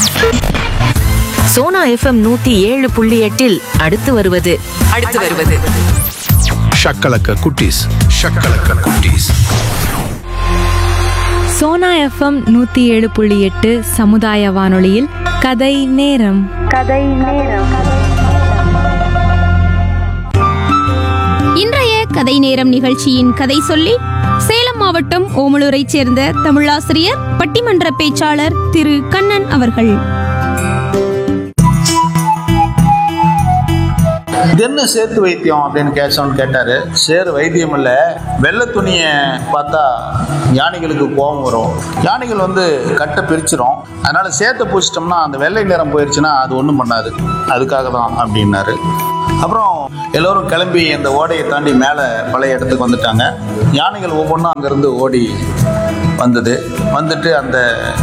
Sona FM 107.8 அடுத்து வருவது ஷக்கலக்க குட்டீஸ். சோனா எஃப்எம் 107.8 சமுதாய வானொலியில் கதை நேரம். இன்றைய கதை நேரம் நிகழ்ச்சியின் கதை சொல்லி சேலம் மாவட்டம் ஓமலூரைச் சேர்ந்த தமிழாசிரியர் பட்டிமன்ற பேச்சாளர் திரு கண்ணன் அவர்கள். இது என்ன சேர்த்து வைத்தியம் அப்படின்னு கேட்டாரு. சேறு வைத்தியம் இல்லை, வெள்ளை துணியை பார்த்தா யானைகளுக்கு கோபம் வரும், யானைகள் கட்டை பிரிச்சிடும், அதனால சேர்த்தை பூச்சிட்டோம்னா அந்த வெள்ளை நிறம் போயிடுச்சுன்னா அது ஒன்றும் பண்ணாது, அதுக்காக தான் அப்படின்னாரு. அப்புறம் எல்லோரும் கிளம்பி அந்த ஓடையை தாண்டி மேலே பழைய இடத்துக்கு வந்துட்டாங்க. யானைகள் ஒவ்வொன்றும் அங்கேருந்து ஓடி வந்துட்டு அந்த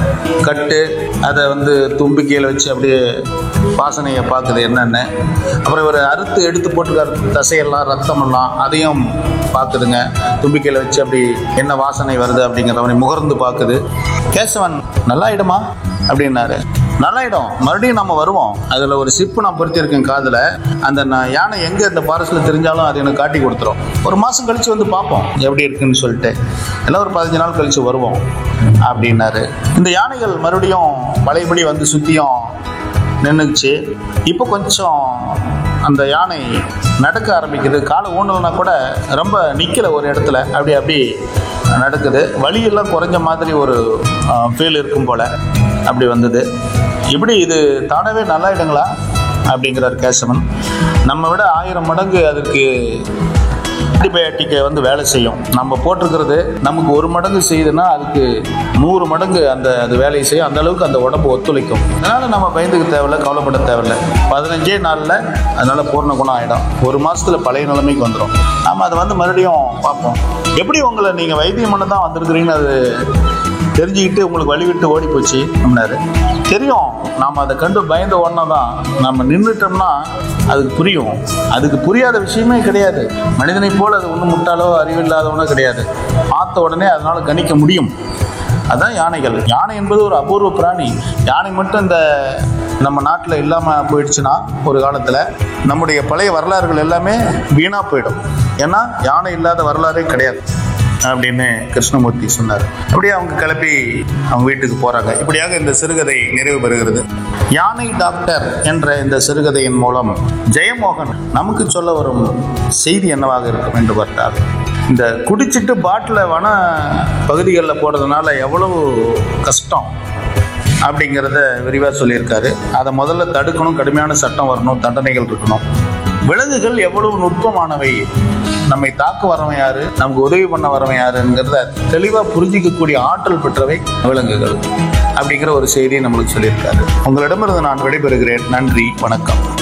கட்டு அதை தும்பிக்கையில் வச்சு அப்படியே வாசனையை பார்க்குது என்னென்னு. அப்புறம் இவர் அறுத்து எடுத்து போட்டுக்கார் தசையெல்லாம் ரத்தமெல்லாம் அதையும் பார்க்குதுங்க. தும்பிக்கையில் வச்சு அப்படி என்ன வாசனை வருது அப்படிங்கிறவனை முகர்ந்து பார்க்குது. கேசவன் நல்லாயிடுமா அப்படின்னாரு. நல்லாயிடும், மறுபடியும் நம்ம வருவோம், அதில் ஒரு சிப்பு நான் பொருத்தியிருக்கேன் காதில், அந்த யானை எங்கே இந்த ஃபாரஸ்ட்டில் தெரிஞ்சாலும் அது எனக்கு காட்டி கொடுத்துரும். ஒரு மாதம் கழித்து பார்ப்போம் எப்படி இருக்குன்னு சொல்லிட்டு, எல்லாம் ஒரு 15 நாள் கழித்து வருவோம் அப்படின்னாரு. இந்த யானைகள் மறுபடியும் பழையபடி சுற்றியும் நின்றுச்சு. இப்போ கொஞ்சம் அந்த யானை நடக்க ஆரம்பிக்குது. காலை ஊனல்னா கூட ரொம்ப நிற்கல ஒரு இடத்துல, அப்படி நடக்குது. வலியெல்லாம் குறைஞ்ச மாதிரி ஒரு ஃபீல் இருக்கும் போல் அப்படி வந்தது. இப்படி இது தானவே நல்லாயிடுங்களா அப்படிங்கிறார் கேசவன். நம்ம விட 1000 மடங்கு அதுக்கு ஆன்டிபயோட்டிக்கை வேலை செய்யும். நம்ம போட்டிருக்கிறது நமக்கு 1 மடங்கு செய்யுதுன்னா அதுக்கு 100 மடங்கு அது வேலையை செய்யும். அந்த அளவுக்கு அந்த உடம்பு ஒத்துழைக்கும். அதனால நம்ம பயந்துக்க தேவையில்லை, கவலைப்பட தேவையில்லை. 15 நாளில் அதனால பூர்ண குணம் ஆகிடும். 1 மாதத்தில் பழைய நிலைமைக்கு வந்துடும். நம்ம அதை மறுபடியும் பார்ப்போம். எப்படி உங்களை நீங்கள் வைத்தியம் பண்ண தான் வந்திருக்கிறீங்கன்னு அது தெரிஞ்சுக்கிட்டு உங்களுக்கு வழி விட்டு ஓடி போச்சு அப்படின்னாரு. தெரியும், நாம் அதை கண்டு பயந்து ஓடினா தான். நம்ம நின்றுட்டோம்னா அதுக்கு புரியும். அதுக்கு புரியாத விஷயமே கிடையாது. மனிதனை போல் அது ஒன்றும் முட்டாளோ அறிவில்லாதவனோ கிடையாது. பார்த்த உடனே அதனால் கணிக்க முடியும். அதுதான் யானைகள். யானை என்பது ஒரு அபூர்வ பிராணி. யானை மட்டும் இந்த நம்ம நாட்டில் இல்லாமல் போயிடுச்சுன்னா ஒரு காலத்தில் நம்முடைய பழைய வரலாறுகள் எல்லாமே வீணாக போயிடும். ஏன்னா யானை இல்லாத வரலாறே கிடையாது அப்படின்னு கிருஷ்ணமூர்த்தி சொன்னார். அப்படியே அவங்க கிளப்பி அவங்க வீட்டுக்கு போறாங்க. இப்படியாக இந்த சிறுகதை நிறைவு பெறுகிறது. யானை டாக்டர் என்ற இந்த சிறுகதையின் மூலம் ஜெயமோகன் நமக்கு சொல்ல வரும் செய்தி என்னவாக இருக்கும் என்று பார்த்தால், இந்த குடிச்சிட்டு பாட்டில் வன பகுதிகளில் போடுறதுனால எவ்வளவு கஷ்டம் அப்படிங்கிறத விரிவாக சொல்லியிருக்காரு. அதை முதல்ல தடுக்கணும், கடுமையான சட்டம் வரணும், தண்டனைகள் இருக்கணும். விலங்குகள் எவ்வளவு நுட்பமானவை, நம்மை தாக்க வரவன் யாரு, நமக்கு உதவி பண்ண வரவன் யாருங்கிறத தெளிவாக புரிஞ்சிக்கக்கூடிய ஆற்றல் பெற்றவை விலங்குகள் அப்படிங்கிற ஒரு செய்தியை நம்மளுக்கு சொல்லியிருக்காரு. உங்களிடமிருந்து நான் விடைபெறுகிறேன். நன்றி, வணக்கம்.